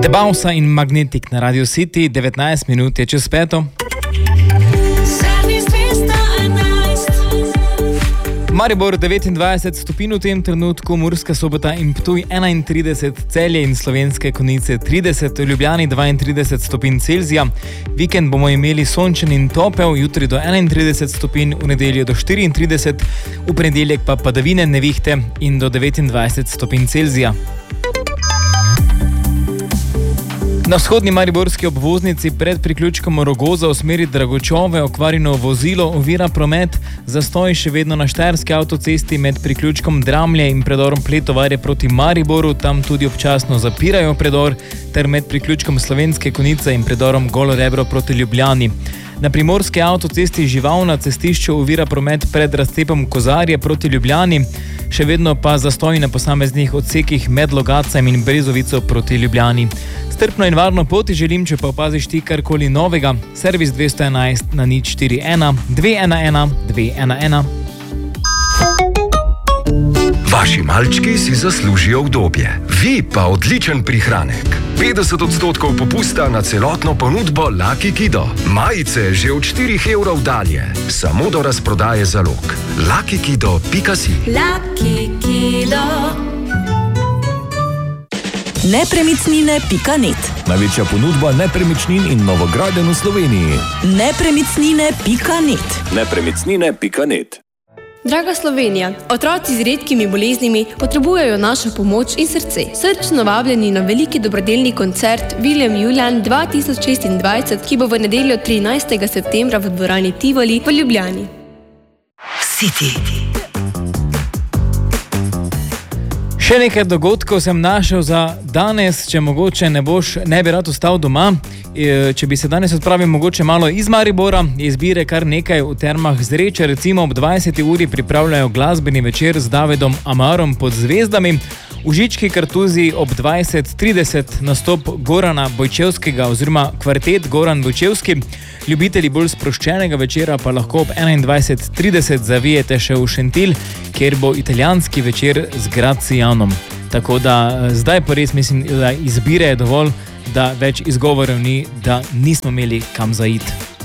The Bounce in Magnetic na Radio City, 19 minut je čez 5. Maribor 29 stopinj v tem trenutku, Murska Sobota in Ptuj 31, Celje in Slovenske Konjice 30, v Ljubljani 32 stopinj Celzija. Vikend bomo imeli sončen in topel, jutri do 31 stopinj, v nedeljo do 34, v ponedeljek pa padavine, nevihte in do 29 stopinj Celzija. Na vzhodni mariborski obvoznici pred priključkom Rogoza v smeri Dragočove okvarjeno vozilo ovira promet, zastoj še vedno na Štajerski avtocesti med priključkom Dramlje in predorom Pletovarje proti Mariboru, tam tudi občasno zapirajo predor, ter med priključkom Slovenske Konjice in predorom Golo Rebro proti Ljubljani. Na primorski avtocesti Žival na cestišču ovira promet pred razcepom Kozarje proti Ljubljani, še vedno pa zastoj na posameznih odsekih med Logacem in Brezovico proti Ljubljani. Strpno in varno poti želim, če pa opaziš ti karkoli novega. Servis 211 na 041 211 211. Vaši malčki si zaslužijo udobje, vi pa odličen prihranek. 50% popusta na celotno ponudbo Lucky Kido. Majice že od 4 evrov dalje, samo do razprodaje zalog. luckykido.si. Lucky Kido. Nepremičnine.net. Največja ponudba nepremičnin in novogradenj v Sloveniji. Nepremičnine.net. Nepremičnine.net. Draga Slovenija, otroci z redkimi boleznimi potrebujejo našo pomoč in srce. Srčno vabljeni na veliki dobrodelni koncert William Julian 2026, ki bo v nedeljo 13. septembra v dvorani Tivoli v Ljubljani. City. Še nekaj dogodkov sem našel za danes, če mogoče ne bi rad ostal doma. Če bi se danes odpravil mogoče malo iz Maribora, izbire kar nekaj v termah Zreče, recimo ob 20. uri pripravljajo glasbeni večer z Davidom Amarom pod zvezdami. V Žički Kartuziji ob 20:30 nastop Gorana Bojčevskega oziroma kvartet Goran Bojčevski. Ljubitelji bolj sproščenega večera pa lahko ob 21:30 zavijete še v Šentilj, kjer bo italijanski večer z Gracijanom. Tako da zdaj pa res mislim, da izbire je dovolj, da več izgovorov ni, da nismo imeli kam zaiti.